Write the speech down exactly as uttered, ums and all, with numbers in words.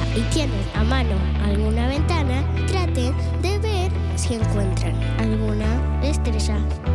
y tienen a mano alguna ventana, traten de ver si encuentran alguna estrella.